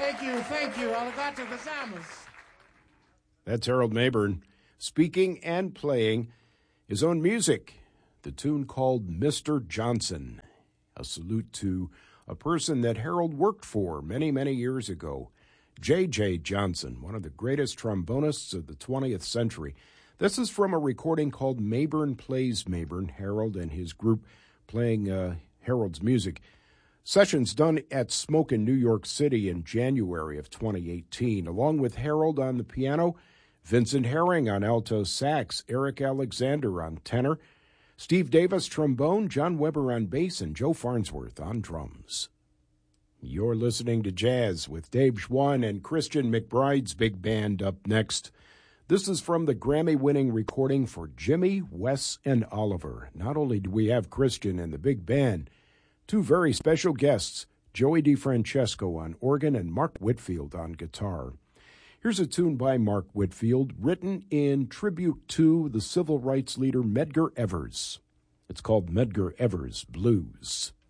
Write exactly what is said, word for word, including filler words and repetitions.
Thank you, thank you. Arigato gozaimasu. That's Harold Mabern speaking and playing his own music, the tune called Mister Johnson, a salute to a person that Harold worked for many, many years ago, J J. Johnson, one of the greatest trombonists of the twentieth century. This is from a recording called Mabern Plays Mabern, Harold and his group playing uh, Harold's music. Sessions done at Smoke in New York City in January of twenty eighteen, along with Harold on the piano, Vincent Herring on alto sax, Eric Alexander on tenor, Steve Davis trombone, John Weber on bass, and Joe Farnsworth on drums. You're listening to Jazz with Dave Schwann and Christian McBride's big band up next. This is from the Grammy-winning recording for Jimmy, Wes, and Oliver. Not only do we have Christian and the big band, two very special guests, Joey DeFrancesco on organ and Mark Whitfield on guitar. Here's a tune by Mark Whitfield, written in tribute to the civil rights leader Medgar Evers. It's called Medgar Evers Blues.